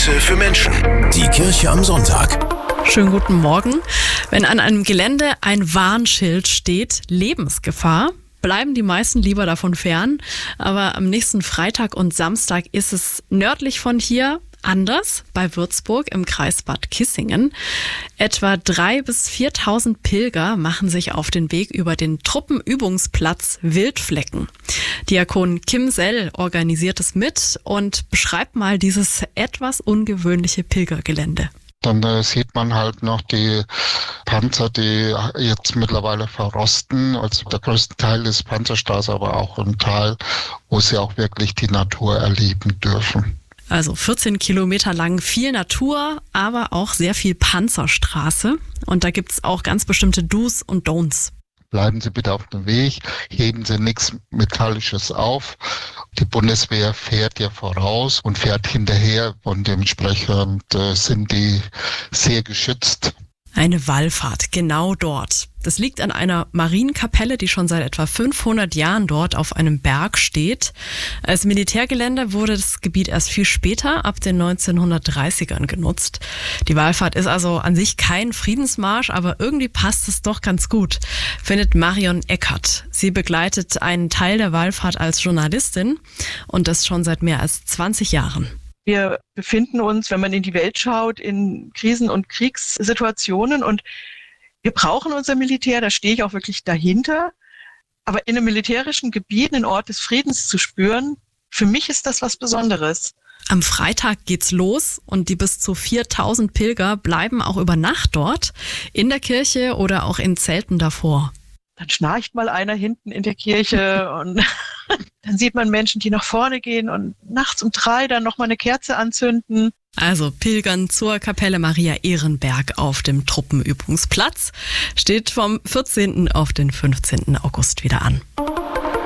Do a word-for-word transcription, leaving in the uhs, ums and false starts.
Heute für Menschen. Die Kirche am Sonntag. Schönen guten Morgen. Wenn an einem Gelände ein Warnschild steht, Lebensgefahr, bleiben die meisten lieber davon fern. Aber am nächsten Freitag und Samstag ist es nördlich von hier anders, bei Würzburg im Kreis Bad Kissingen. Etwa dreitausend bis viertausend Pilger machen sich auf den Weg über den Truppenübungsplatz Wildflecken. Diakon Kim Sell organisiert es mit und beschreibt mal dieses etwas ungewöhnliche Pilgergelände. Dann äh, sieht man halt noch die Panzer, die jetzt mittlerweile verrosten. Also der größte Teil ist Panzerstraße, aber auch ein Teil, wo sie auch wirklich die Natur erleben dürfen. Also vierzehn Kilometer lang viel Natur, aber auch sehr viel Panzerstraße. Und da gibt's auch ganz bestimmte Do's und Don'ts. Bleiben Sie bitte auf dem Weg, heben Sie nichts Metallisches auf. Die Bundeswehr fährt ja voraus und fährt hinterher und dementsprechend äh, sind die sehr geschützt. Eine Wallfahrt, genau dort. Das liegt an einer Marienkapelle, die schon seit etwa fünfhundert Jahren dort auf einem Berg steht. Als Militärgelände wurde das Gebiet erst viel später, ab den neunzehnhundertdreißigern, genutzt. Die Wallfahrt ist also an sich kein Friedensmarsch, aber irgendwie passt es doch ganz gut, findet Marion Eckert. Sie begleitet einen Teil der Wallfahrt als Journalistin und das schon seit mehr als zwanzig Jahren. Wir befinden uns, wenn man in die Welt schaut, in Krisen- und Kriegssituationen und wir brauchen unser Militär, da stehe ich auch wirklich dahinter. Aber in einem militärischen Gebiet einen Ort des Friedens zu spüren, für mich ist das was Besonderes. Am Freitag geht's los und die bis zu viertausend Pilger bleiben auch über Nacht dort, in der Kirche oder auch in Zelten davor. Dann schnarcht mal einer hinten in der Kirche und dann sieht man Menschen, die nach vorne gehen und nachts um drei dann nochmal eine Kerze anzünden. Also Pilgern zur Kapelle Maria Ehrenberg auf dem Truppenübungsplatz steht vom vierzehnten auf den fünfzehnten August wieder an.